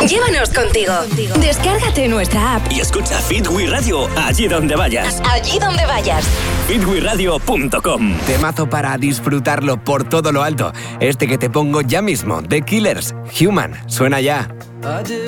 Llévanos contigo. Descárgate nuestra app y escucha Fit We Radio allí donde vayas. Allí donde vayas. fitweradio.com. Temazo para disfrutarlo por todo lo alto. Este que te pongo ya mismo, The Killers, Human, suena ya.